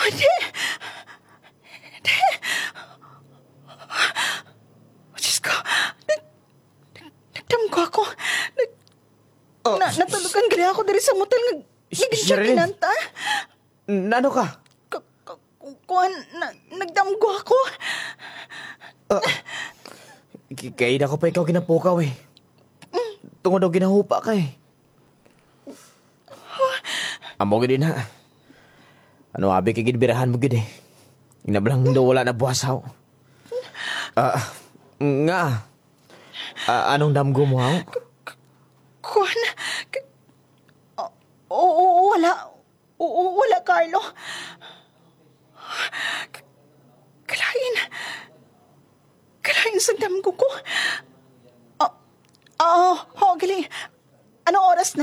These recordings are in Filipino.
Ate! Ate! Diyos ko, nagdamgo ako. Natulugan gali ako dari sa motel nga siya Sherilyn. kinanta. Nano ka? Kuan, nagdamgo ako. Kaya na ko pa ikaw ginapukaw eh. Tungod daw ginahupa ka eh. Amo gid na. Ano abi kay gidbirahan mo gid eh. Inablang daw wala na buhasaw. Nga. Anong damgo mo ha? Kuan, wala. Wala, Carlo. Kalain sa damgo ko. Galing. Anong oras na?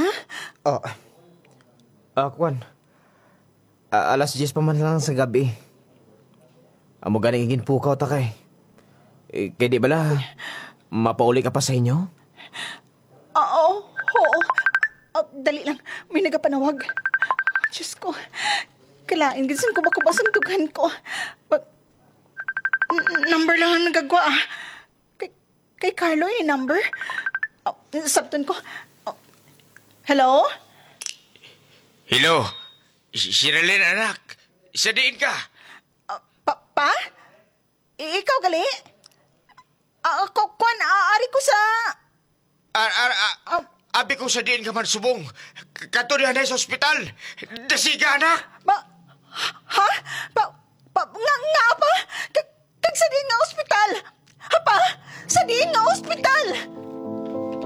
Kwan. Alas 10 pa man lang sa gabi. Amo ganing ginpukaw ta kay. Kaya di bala, mapauli ka pa sa inyo? Oo. Dali lang. May nagapanawag. Diyos ko. Kalain. Ginsan ko makubasang tugan ko. Number lang ang nagagwa. Kay Carlo yung number. Sabton ko. Hello? Hello? Sherilyn, anak. Sadiin ka. Pa? Ikaw gali? Kuan, ari ko sa... Abi ko sadiin ka man subong. Katunihan na sa ospital. Dasiga, anak. Ha? Nga pa? Kag sa diin nga ospital? Ha pa? Sa diin nga ospital?